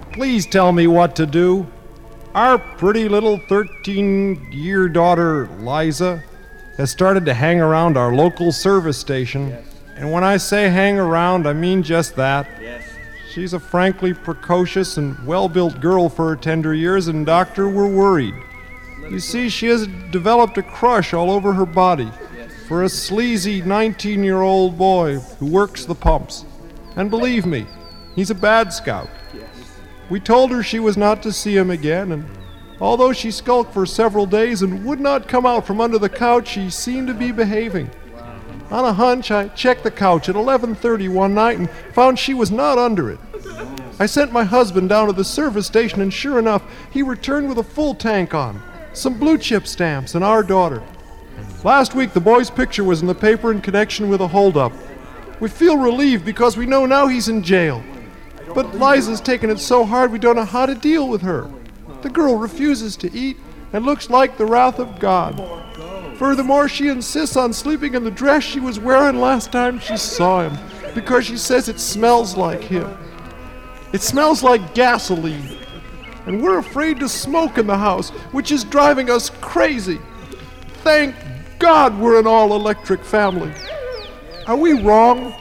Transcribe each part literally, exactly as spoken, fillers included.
Please tell me what to do. Our pretty little thirteen-year daughter, Liza, has started to hang around our local service station. Yes. And when I say hang around, I mean just that. Yes. She's a frankly precocious and well-built girl for her tender years, and, Doctor, we're worried. You see, she has developed a crush all over her body for a sleazy nineteen-year-old boy who works the pumps. And believe me, he's a bad scout. We told her she was not to see him again, and although she skulked for several days and would not come out from under the couch, she seemed to be behaving. On a hunch, I checked the couch at eleven thirty one night and found she was not under it. I sent my husband down to the service station, and sure enough, he returned with a full tank on, some blue chip stamps, and our daughter. Last week, the boy's picture was in the paper in connection with a holdup. We feel relieved because we know now he's in jail. But Liza's taken it so hard we don't know how to deal with her. The girl refuses to eat and looks like the wrath of God. Furthermore, she insists on sleeping in the dress she was wearing last time she saw him because she says it smells like him. It smells like gasoline. And we're afraid to smoke in the house, which is driving us crazy. Thank God we're an all-electric family. Are we wrong?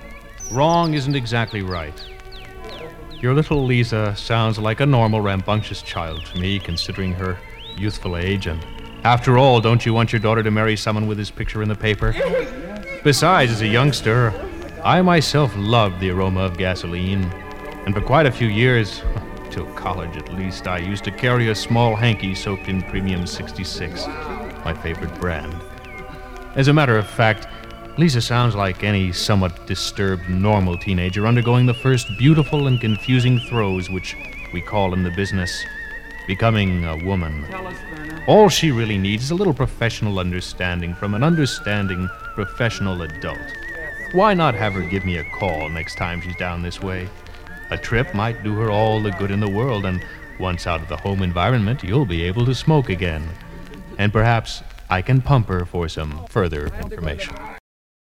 Wrong isn't exactly right. Your little Lisa sounds like a normal, rambunctious child to me, considering her youthful age. And after all, don't you want your daughter to marry someone with his picture in the paper? Besides, as a youngster, I myself loved the aroma of gasoline. And for quite a few years, till college at least, I used to carry a small hanky soaked in Premium sixty-six, my favorite brand. As a matter of fact, Lisa sounds like any somewhat disturbed, normal teenager undergoing the first beautiful and confusing throes which we call in the business becoming a woman. All she really needs is a little professional understanding from an understanding professional adult. Why not have her give me a call next time she's down this way? A trip might do her all the good in the world, and once out of the home environment, you'll be able to smoke again. And perhaps I can pump her for some further information.